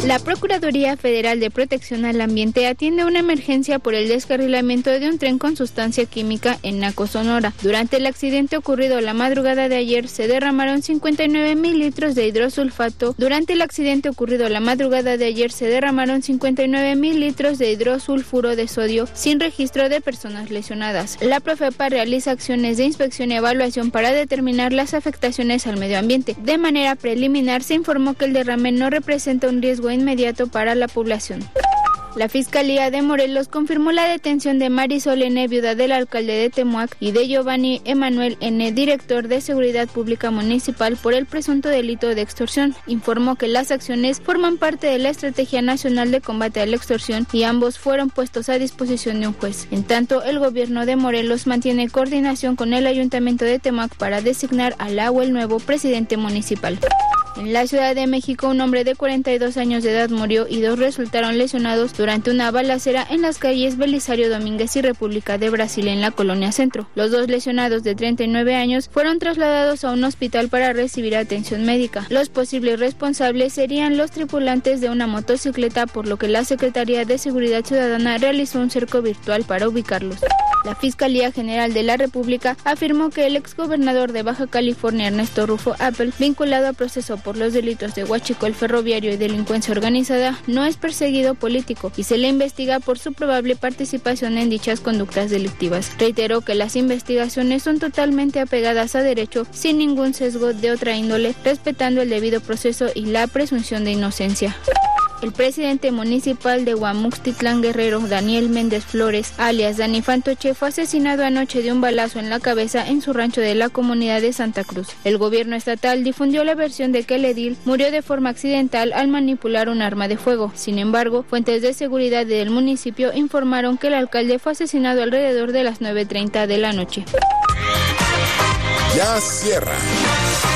La Procuraduría Federal de Protección al Ambiente atiende una emergencia por el descarrilamiento de un tren con sustancia química en Naco, Sonora. Durante el accidente ocurrido la madrugada de ayer, se derramaron 59,000 litros de hidrosulfato. Durante el accidente ocurrido la madrugada de ayer, se derramaron 59,000 litros de hidrosulfuro de sodio sin registro de personas lesionadas. La Profepa realiza acciones de inspección y evaluación para determinar las afectaciones al medio ambiente. De manera preliminar, se informó que el derrame no representa un riesgo inmediato para la población. La Fiscalía de Morelos confirmó la detención de Marisol N., viuda del alcalde de Temuac, y de Giovanni Emanuel N., director de Seguridad Pública Municipal, por el presunto delito de extorsión. Informó que las acciones forman parte de la Estrategia Nacional de Combate a la Extorsión y ambos fueron puestos a disposición de un juez. En tanto, el gobierno de Morelos mantiene coordinación con el Ayuntamiento de Temuac para designar al el nuevo presidente municipal. En la Ciudad de México, un hombre de 42 años de edad murió y 2 resultaron lesionados durante una balacera en las calles Belisario Domínguez y República de Brasil en la Colonia Centro. Los 2 lesionados de 39 años fueron trasladados a un hospital para recibir atención médica. Los posibles responsables serían los tripulantes de una motocicleta, por lo que la Secretaría de Seguridad Ciudadana realizó un cerco virtual para ubicarlos. La Fiscalía General de la República afirmó que el exgobernador de Baja California, Ernesto Rufo Appel, vinculado a proceso por los delitos de huachicol ferroviario y delincuencia organizada, no es perseguido político y se le investiga por su probable participación en dichas conductas delictivas. Reiteró que las investigaciones son totalmente apegadas a derecho, sin ningún sesgo de otra índole, respetando el debido proceso y la presunción de inocencia. El presidente municipal de Huamuxtitlán Guerrero, Daniel Méndez Flores, alias Dani Fantoche, fue asesinado anoche de un balazo en la cabeza en su rancho de la comunidad de Santa Cruz. El gobierno estatal difundió la versión de que el edil murió de forma accidental al manipular un arma de fuego. Sin embargo, fuentes de seguridad del municipio informaron que el alcalde fue asesinado alrededor de las 9:30 de la noche. Ya cierra.